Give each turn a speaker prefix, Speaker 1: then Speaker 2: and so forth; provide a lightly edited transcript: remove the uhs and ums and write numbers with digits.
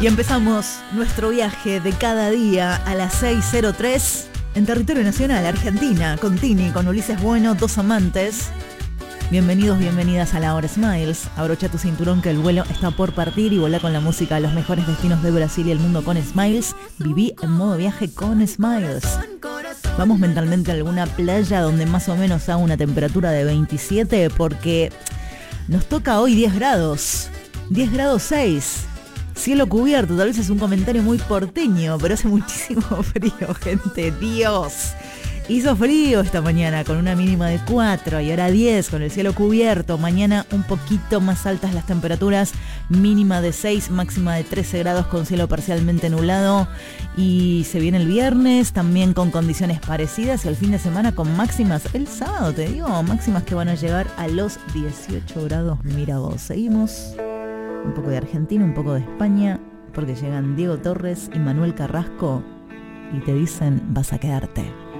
Speaker 1: Y empezamos nuestro viaje de cada día a las 6:03 en territorio nacional, Argentina, con Tini, con Ulises Bueno, dos amantes. Bienvenidos, bienvenidas a la Hora Smiles. Abrocha tu cinturón que el vuelo está por partir y volá con la música a los mejores destinos de Brasil y el mundo con Smiles. Viví en modo viaje con Smiles. Vamos mentalmente a alguna playa donde más o menos haga una temperatura de 27 porque nos toca hoy 10 grados. 10 grados 6. Cielo cubierto, tal vez es un comentario muy porteño, pero hace muchísimo frío, gente. Dios. Hizo frío esta mañana con una mínima de 4 y ahora 10 con el cielo cubierto. Mañana un poquito más altas las temperaturas, mínima de 6, máxima de 13 grados con cielo parcialmente nublado. Y se viene el viernes también con condiciones parecidas y el fin de semana con máximas, el sábado te digo, máximas que van a llegar a los 18 grados. Mira vos, seguimos. Un poco de Argentina, un poco de España, porque llegan Diego Torres y Manuel Carrasco y te dicen vas a quedarte.